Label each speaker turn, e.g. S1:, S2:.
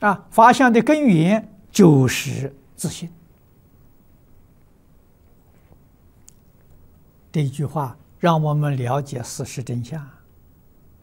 S1: 法相的根源就是自信。这一句话让我们了解事实真相。